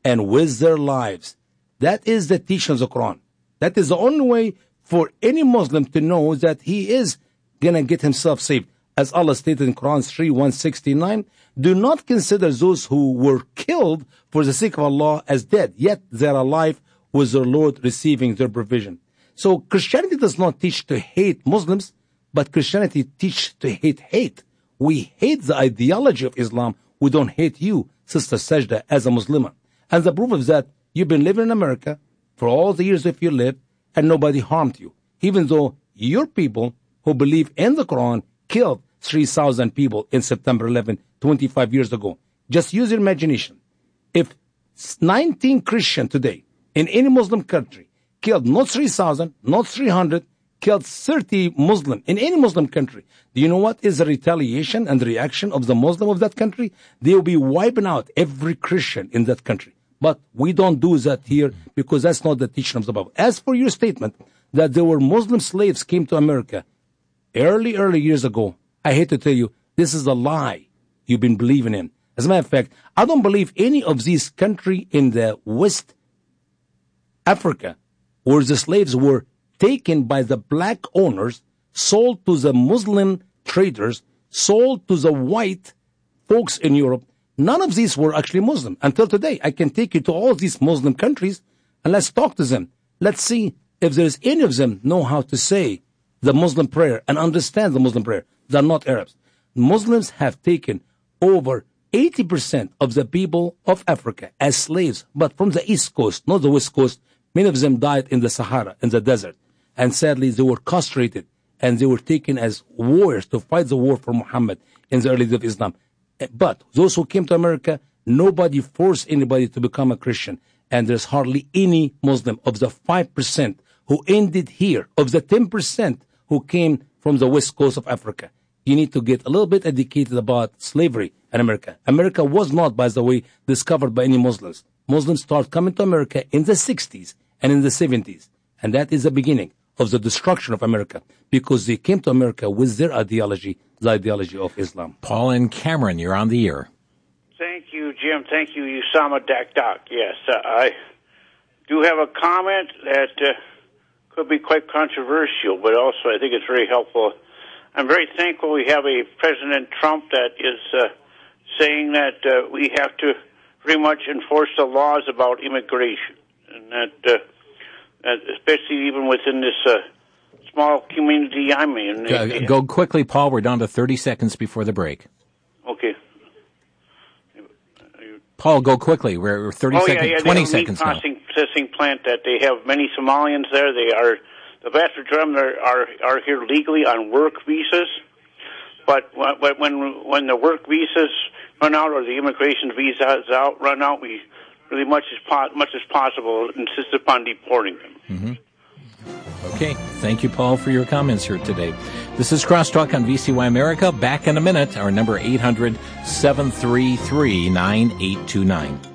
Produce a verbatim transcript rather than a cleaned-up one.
and with their lives. That is the teaching of the Quran. That is the only way for any Muslim to know that he is going to get himself saved. As Allah stated in Quran three one sixty-nine, do not consider those who were killed for the sake of Allah as dead, yet they are alive with their Lord receiving their provision. So Christianity does not teach to hate Muslims, but Christianity teaches to hate hate. We hate the ideology of Islam. We don't hate you, Sister Sajda, as a Muslim. And the proof of that, you've been living in America for all the years of your life, and nobody harmed you. Even though your people who believe in the Quran killed three thousand people in September eleventh, twenty-five years ago. Just use your imagination. If nineteen Christians today in any Muslim country killed not three thousand, not three hundred, killed thirty Muslims in any Muslim country, do you know what is the retaliation and the reaction of the Muslim of that country? They will be wiping out every Christian in that country. But we don't do that here because that's not the teaching of the Bible. As for your statement that there were Muslim slaves came to America early, early years ago, I hate to tell you, this is a lie you've been believing in. As a matter of fact, I don't believe any of these countries in the West Africa where the slaves were taken by the black owners, sold to the Muslim traders, sold to the white folks in Europe. None of these were actually Muslim. Until today, I can take you to all these Muslim countries and let's talk to them. Let's see if there's any of them know how to say the Muslim prayer and understand the Muslim prayer. They're not Arabs. Muslims have taken over eighty percent of the people of Africa as slaves, but from the East Coast, not the West Coast. Many of them died in the Sahara, in the desert. And sadly, they were castrated and they were taken as warriors to fight the war for Muhammad in the early days of Islam. But those who came to America, nobody forced anybody to become a Christian. And there's hardly any Muslim of the five percent who ended here, of the ten percent who came from the West Coast of Africa. You need to get a little bit educated about slavery in America. America was not, by the way, discovered by any Muslims. Muslims started coming to America in the sixties and in the seventies. And that is the beginning of the destruction of America because they came to America with their ideology, the ideology of Islam. Paul and Cameron, you're on the air. Thank you, Jim. Thank you, Usama Dakdak. Yes, uh, I do have a comment that uh, could be quite controversial, but also I think it's very helpful. I'm very thankful we have a President Trump that is uh, saying that uh, we have to pretty much enforce the laws about immigration, and that, uh, that especially even within this uh, small community I'm in. Uh, go quickly, Paul. We're down to thirty seconds before the break. Okay. Paul, go quickly. We're thirty oh, seconds, yeah, yeah. twenty they have a seconds meat now. processing, processing plant that they have many Somalians there. They are the vast majority of them are, are are here legally on work visas. But when when the work visas run out or the immigration visas out run out, we really much as po- much as possible insist upon deporting them. Mm-hmm. Okay, thank you, Paul, for your comments here today. This is Crosstalk on V C Y America. Back in a minute. Our number eight hundred, seven three three, nine eight two nine.